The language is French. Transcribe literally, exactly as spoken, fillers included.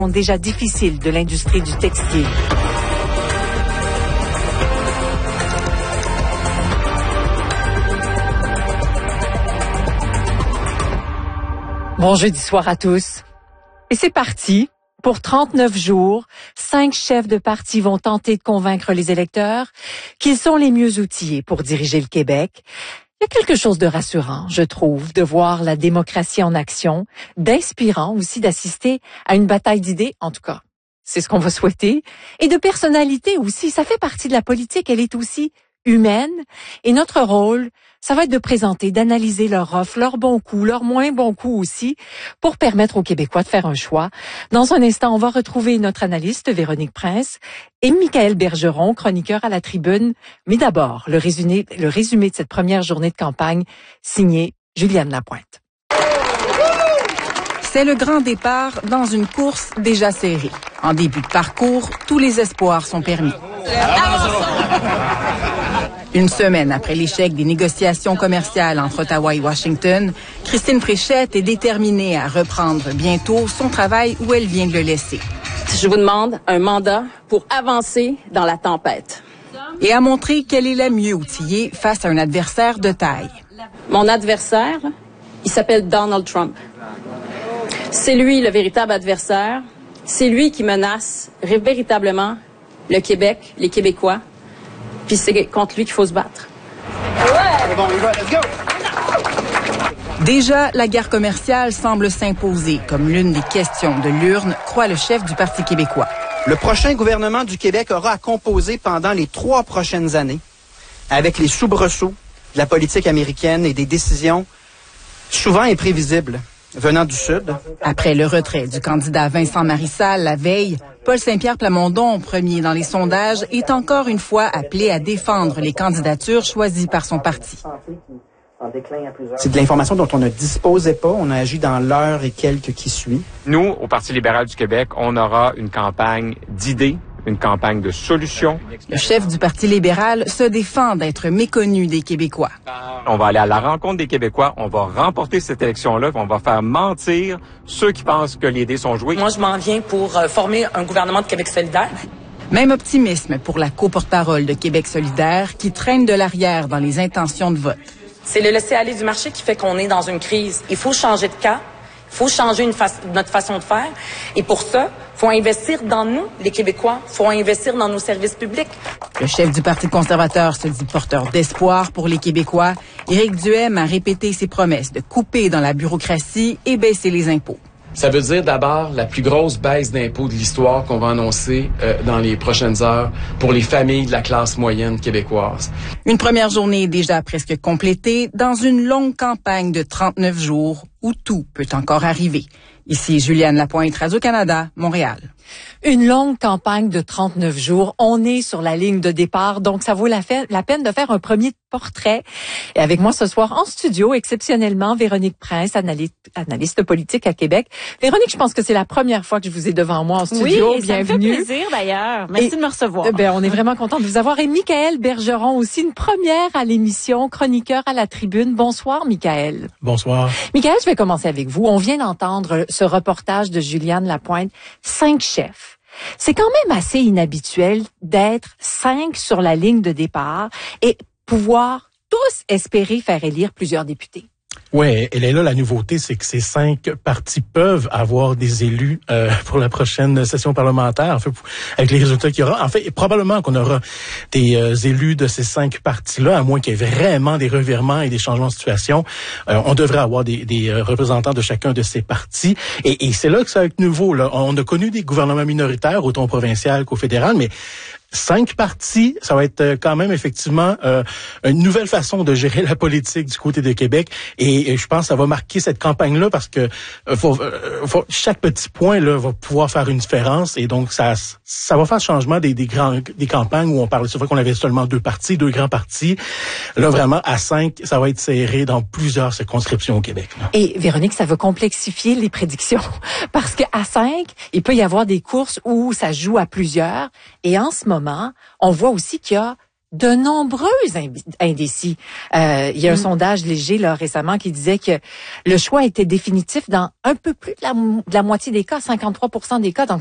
déjà difficile de l'industrie du textile. Bon jeudi soir à tous. Et c'est parti. Pour trente-neuf jours, cinq chefs de parti vont tenter de convaincre les électeurs qu'ils sont les mieux outillés pour diriger le Québec. Il y a quelque chose de rassurant, je trouve, de voir la démocratie en action, d'inspirant aussi d'assister à une bataille d'idées, en tout cas. C'est ce qu'on va souhaiter. Et de personnalité aussi, ça fait partie de la politique, elle est aussi humaine. Et notre rôle, ça va être de présenter, d'analyser leurs offres, leurs bons coups, leurs moins bons coups aussi, pour permettre aux Québécois de faire un choix. Dans un instant, on va retrouver notre analyste Véronique Prince et Michaël Bergeron, chroniqueur à la Tribune. Mais d'abord, le résumé, le résumé de cette première journée de campagne, signé Juliane Lapointe. C'est le grand départ dans une course déjà serrée. En début de parcours, tous les espoirs sont permis. Une semaine après l'échec des négociations commerciales entre Ottawa et Washington, Christine Fréchette est déterminée à reprendre bientôt son travail où elle vient de le laisser. Je vous demande un mandat pour avancer dans la tempête. Et à montrer qu'elle est la mieux outillée face à un adversaire de taille. Mon adversaire, il s'appelle Donald Trump. C'est lui le véritable adversaire. C'est lui qui menace véritablement le Québec, les Québécois. Puis c'est contre lui qu'il faut se battre. Ouais. Bon, let's go. Déjà, la guerre commerciale semble s'imposer comme l'une des questions de l'urne, croit le chef du Parti québécois. Le prochain gouvernement du Québec aura à composer pendant les trois prochaines années avec les soubresauts de la politique américaine et des décisions souvent imprévisibles venant du Sud. Après le retrait du candidat Vincent Marissal la veille, Paul Saint-Pierre Plamondon, premier dans les sondages, est encore une fois appelé à défendre les candidatures choisies par son parti. C'est de l'information dont on ne disposait pas. On a agi dans l'heure et quelques qui suit. Nous, au Parti libéral du Québec, on aura une campagne d'idées, une campagne de solutions. Le chef du Parti libéral se défend d'être méconnu des Québécois. On va aller à la rencontre des Québécois, on va remporter cette élection-là, on va faire mentir ceux qui pensent que les dés sont joués. Moi, je m'en viens pour euh, former un gouvernement de Québec solidaire. Même optimisme pour la co-porte-parole de Québec solidaire qui traîne de l'arrière dans les intentions de vote. C'est le laisser-aller du marché qui fait qu'on est dans une crise. Il faut changer de cap. Il faut changer une fa- notre façon de faire. Et pour ça, il faut investir dans nous, les Québécois. Il faut investir dans nos services publics. Le chef du Parti conservateur se dit porteur d'espoir pour les Québécois. Éric Duhaime a répété ses promesses de couper dans la bureaucratie et baisser les impôts. Ça veut dire d'abord la plus grosse baisse d'impôts de l'histoire qu'on va annoncer euh, dans les prochaines heures pour les familles de la classe moyenne québécoise. Une première journée déjà presque complétée dans une longue campagne de trente-neuf jours où tout peut encore arriver. Ici Juliane Lapointe, Radio-Canada, Montréal. Une longue campagne de trente-neuf jours. On est sur la ligne de départ, donc ça vaut la, fait, la peine de faire un premier portrait. Et avec moi ce soir en studio, exceptionnellement, Véronique Prince, analyste, analyste politique à Québec. Véronique, je pense que c'est la première fois que je vous ai devant moi en studio. Oui, bienvenue. Ça me fait plaisir d'ailleurs. Merci et, de me recevoir. Ben, on est vraiment content de vous avoir. Et Michaël Bergeron aussi, une première à l'émission, chroniqueur à la Tribune. Bonsoir, Michaël. Bonsoir. Michaël, je vais commencer avec vous. On vient d'entendre ce reportage de Juliane Lapointe. Cinq chefs. C'est quand même assez inhabituel d'être cinq sur la ligne de départ et pouvoir tous espérer faire élire plusieurs députés. Oui, elle est là, la nouveauté, c'est que ces cinq partis peuvent avoir des élus euh, pour la prochaine session parlementaire, en fait, avec les résultats qu'il y aura. En fait, probablement qu'on aura des euh, élus de ces cinq partis-là, à moins qu'il y ait vraiment des revirements et des changements de situation. Euh, on devrait avoir des, des représentants de chacun de ces partis. Et, et c'est là que ça va être nouveau. Là. On a connu des gouvernements minoritaires, autant provincial qu'au fédéral, mais cinq partis, ça va être quand même effectivement euh, une nouvelle façon de gérer la politique du côté de Québec. Et, et je pense que ça va marquer cette campagne-là parce que euh, faut, euh, faut, chaque petit point là va pouvoir faire une différence. Et donc ça, ça va faire le changement des, des grands des campagnes où on parlait souvent qu'on avait seulement deux partis, deux grands partis. Là vraiment à cinq, ça va être serré dans plusieurs circonscriptions au Québec. Là. Et Véronique, ça va complexifier les prédictions parce que à cinq, il peut y avoir des courses où ça joue à plusieurs. Et en ce moment, on voit aussi qu'il y a de nombreux indécis. Euh, il y a un mmh. sondage léger là récemment qui disait que le choix était définitif dans un peu plus de la, de la moitié des cas, cinquante-trois pour cent des cas. Donc